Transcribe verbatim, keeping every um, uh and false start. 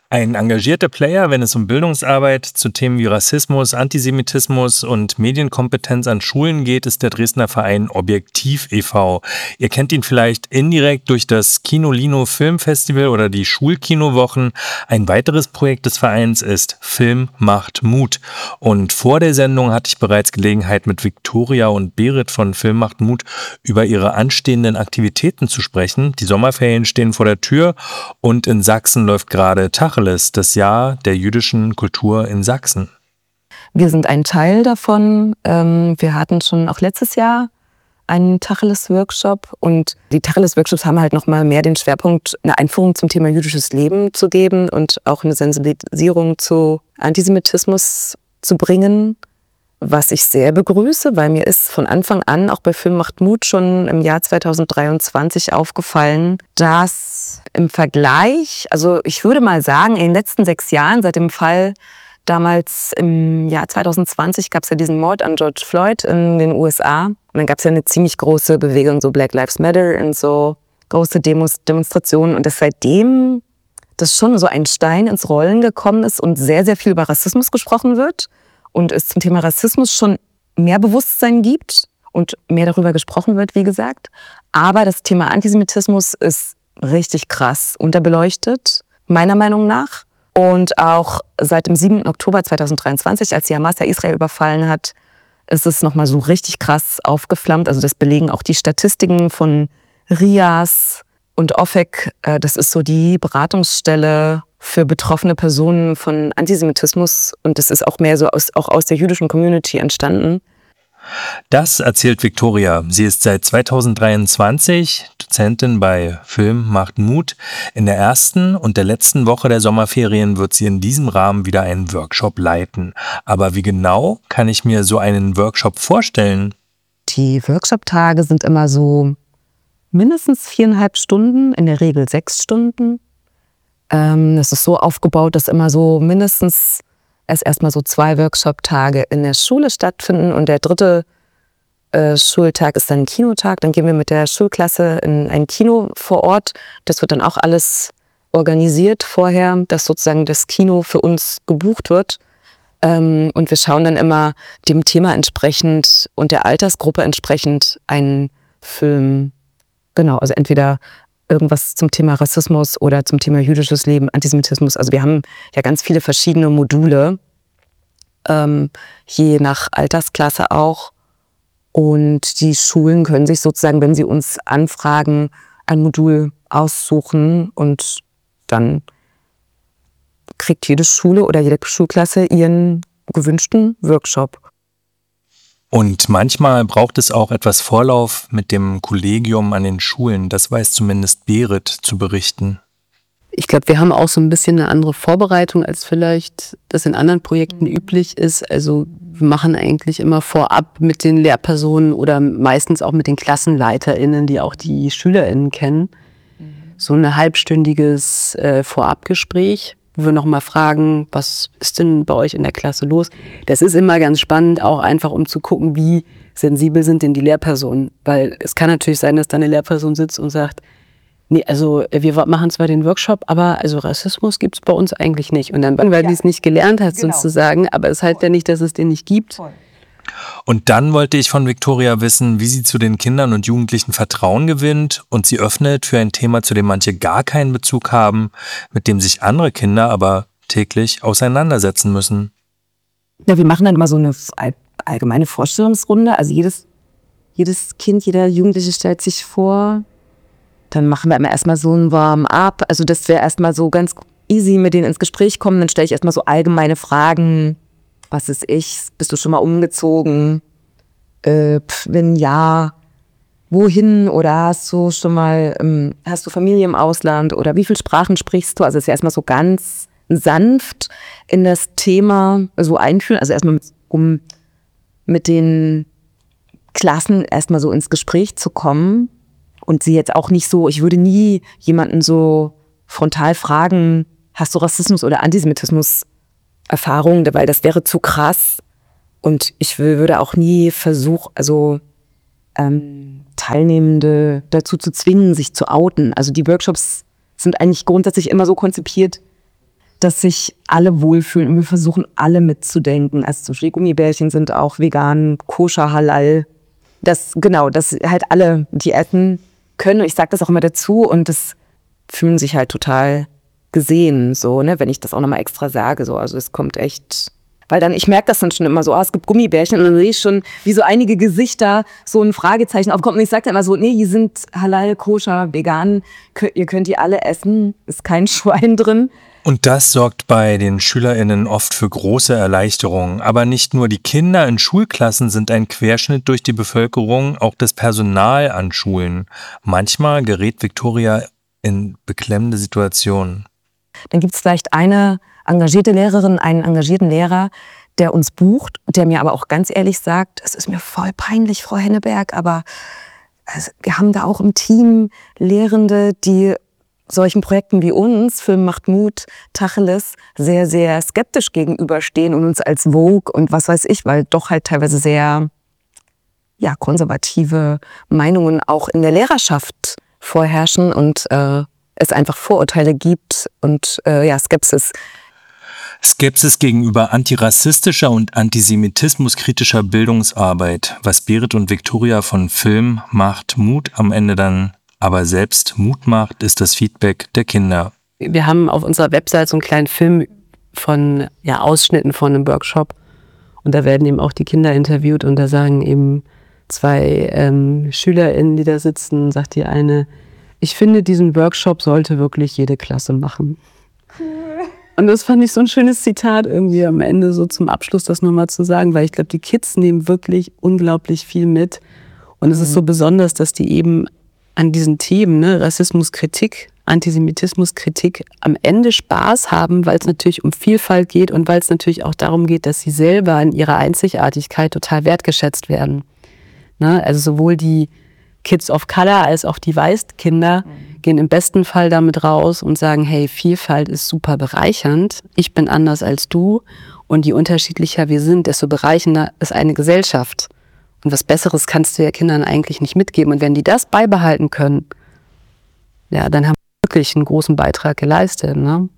Ein engagierter Player, wenn es um Bildungsarbeit zu Themen wie Rassismus, Antisemitismus und Medienkompetenz an Schulen geht, ist der Dresdner Verein Objektiv e V. Ihr kennt ihn vielleicht indirekt durch das Kinolino Filmfestival oder die Schulkinowochen. Ein weiteres Projekt des Vereins ist Film macht Mut. Und vor der Sendung hatte ich bereits Gelegenheit, mit Viktoria und Berit von Film macht Mut über ihre anstehenden Aktivitäten zu sprechen. Die Sommerferien stehen vor der Tür und in Sachsen läuft gerade Tacheles, das Jahr der jüdischen Kultur in Sachsen. Wir sind ein Teil davon. Wir hatten schon auch letztes Jahr einen Tacheles-Workshop und die Tacheles-Workshops haben halt nochmal mehr den Schwerpunkt, eine Einführung zum Thema jüdisches Leben zu geben und auch eine Sensibilisierung zu Antisemitismus zu bringen, was ich sehr begrüße, weil mir ist von Anfang an auch bei Film macht Mut schon im Jahr zweitausenddreiundzwanzig aufgefallen, dass im Vergleich, also ich würde mal sagen, in den letzten sechs Jahren seit dem Fall damals im Jahr zweitausendzwanzig gab es ja diesen Mord an George Floyd in den U S A und dann gab es ja eine ziemlich große Bewegung, so Black Lives Matter und so große Demos, Demonstrationen und dass seitdem das schon so ein Stein ins Rollen gekommen ist und sehr, sehr viel über Rassismus gesprochen wird. Und es zum Thema Rassismus schon mehr Bewusstsein gibt und mehr darüber gesprochen wird, wie gesagt. Aber das Thema Antisemitismus ist richtig krass unterbeleuchtet, meiner Meinung nach. Und auch seit dem siebten Oktober zweitausenddreiundzwanzig, als die Hamas ja Israel überfallen hat, ist es nochmal so richtig krass aufgeflammt. Also das belegen auch die Statistiken von R I A S und O F E C. Das ist so die Beratungsstelle für betroffene Personen von Antisemitismus und das ist auch mehr so aus, auch aus der jüdischen Community entstanden. Das erzählt Viktoria. Sie ist seit zweitausenddreiundzwanzig Dozentin bei Film macht Mut. In der ersten und der letzten Woche der Sommerferien wird sie in diesem Rahmen wieder einen Workshop leiten. Aber wie genau kann ich mir so einen Workshop vorstellen? Die Workshop-Tage sind immer so mindestens viereinhalb Stunden, in der Regel sechs Stunden. Das ist so aufgebaut, dass immer so mindestens erst erstmal so zwei Workshop-Tage in der Schule stattfinden und der dritte äh, Schultag ist dann ein Kinotag. Dann gehen wir mit der Schulklasse in ein Kino vor Ort. Das wird dann auch alles organisiert vorher, dass sozusagen das Kino für uns gebucht wird. Ähm, und wir schauen dann immer dem Thema entsprechend und der Altersgruppe entsprechend einen Film. Genau, also entweder irgendwas zum Thema Rassismus oder zum Thema jüdisches Leben, Antisemitismus. Also wir haben ja ganz viele verschiedene Module, ähm, je nach Altersklasse auch. Und die Schulen können sich sozusagen, wenn sie uns anfragen, ein Modul aussuchen und dann kriegt jede Schule oder jede Schulklasse ihren gewünschten Workshop. Und manchmal braucht es auch etwas Vorlauf mit dem Kollegium an den Schulen. Das weiß zumindest Berit zu berichten. Ich glaube, wir haben auch so ein bisschen eine andere Vorbereitung, als vielleicht das in anderen Projekten üblich ist. Also wir machen eigentlich immer vorab mit den Lehrpersonen oder meistens auch mit den KlassenleiterInnen, die auch die SchülerInnen kennen, so ein halbstündiges äh, Vorabgespräch, wo wir nochmal fragen, was ist denn bei euch in der Klasse los? Das ist immer ganz spannend, auch einfach um zu gucken, wie sensibel sind denn die Lehrpersonen. Weil es kann natürlich sein, dass da eine Lehrperson sitzt und sagt, nee, also wir machen zwar den Workshop, aber also Rassismus gibt's bei uns eigentlich nicht. Und dann, weil Ja. die es nicht gelernt hat, Genau. sozusagen, aber es heißt ja nicht, dass es den nicht gibt. Voll. Und dann wollte ich von Viktoria wissen, wie sie zu den Kindern und Jugendlichen Vertrauen gewinnt und sie öffnet für ein Thema, zu dem manche gar keinen Bezug haben, mit dem sich andere Kinder aber täglich auseinandersetzen müssen. Ja, wir machen dann immer so eine all- allgemeine Vorstellungsrunde. Also jedes, jedes Kind, jeder Jugendliche stellt sich vor. Dann machen wir immer erstmal so ein Warm-up. Also dass wir erstmal so ganz easy mit denen ins Gespräch kommen. Dann stelle ich erstmal so allgemeine Fragen. Was ist ich? Bist du schon mal umgezogen? Äh, pf, wenn ja, wohin? Oder hast du schon mal, ähm, hast du Familie im Ausland? Oder wie viele Sprachen sprichst du? Also es ist ja erstmal so ganz sanft in das Thema so einführen. Also erstmal, mit, um mit den Klassen erstmal so ins Gespräch zu kommen. Und sie jetzt auch nicht so, ich würde nie jemanden so frontal fragen, hast du Rassismus oder Antisemitismus Erfahrungen, weil das wäre zu krass. Und ich will, würde auch nie versuchen, also ähm, Teilnehmende dazu zu zwingen, sich zu outen. Also die Workshops sind eigentlich grundsätzlich immer so konzipiert, dass sich alle wohlfühlen und wir versuchen alle mitzudenken. Also zum Beispiel die Gummibärchen sind auch vegan, koscher, halal. Das, genau, dass halt alle die essen können. Und ich sage das auch immer dazu und das fühlen sich halt total gesehen, so, ne, wenn ich das auch nochmal extra sage. So. Also es kommt echt, weil dann, ich merke das dann schon immer so, ah, es gibt Gummibärchen und dann sehe ich schon, wie so einige Gesichter so ein Fragezeichen aufkommt. Und ich sage dann immer so, nee, die sind halal, koscher, vegan, ihr könnt die alle essen, ist kein Schwein drin. Und das sorgt bei den SchülerInnen oft für große Erleichterung. Aber nicht nur die Kinder in Schulklassen sind ein Querschnitt durch die Bevölkerung, auch das Personal an Schulen. Manchmal gerät Viktoria in beklemmende Situationen. Dann gibt es vielleicht eine engagierte Lehrerin, einen engagierten Lehrer, der uns bucht, der mir aber auch ganz ehrlich sagt, es ist mir voll peinlich, Frau Henneberg, aber also, wir haben da auch im Team Lehrende, die solchen Projekten wie uns, Film macht Mut, Tacheles, sehr, sehr skeptisch gegenüberstehen und uns als Vogue und was weiß ich, weil doch halt teilweise sehr ja, konservative Meinungen auch in der Lehrerschaft vorherrschen und äh, es einfach Vorurteile gibt und äh, ja, Skepsis. Skepsis gegenüber antirassistischer und antisemitismuskritischer Bildungsarbeit. Was Berit und Viktoria von Film macht Mut am Ende dann aber selbst Mut macht, ist das Feedback der Kinder. Wir haben auf unserer Website so einen kleinen Film von ja, Ausschnitten von einem Workshop und da werden eben auch die Kinder interviewt und da sagen eben zwei ähm, SchülerInnen, die da sitzen, sagt die eine, ich finde, diesen Workshop sollte wirklich jede Klasse machen. Cool. Und das fand ich so ein schönes Zitat irgendwie am Ende so zum Abschluss das nochmal zu sagen, weil ich glaube, die Kids nehmen wirklich unglaublich viel mit und es mhm. ist so besonders, dass die eben an diesen Themen, ne, Rassismuskritik, Antisemitismuskritik, am Ende Spaß haben, weil es natürlich um Vielfalt geht und weil es natürlich auch darum geht, dass sie selber in ihrer Einzigartigkeit total wertgeschätzt werden. Ne? Also sowohl die Kids of Color als auch die Weißkinder mhm. gehen im besten Fall damit raus und sagen, hey, Vielfalt ist super bereichernd, ich bin anders als du und je unterschiedlicher wir sind, desto bereichernder ist eine Gesellschaft. Und was Besseres kannst du ja Kindern eigentlich nicht mitgeben. Und wenn die das beibehalten können, ja, dann haben wir wirklich einen großen Beitrag geleistet, ne?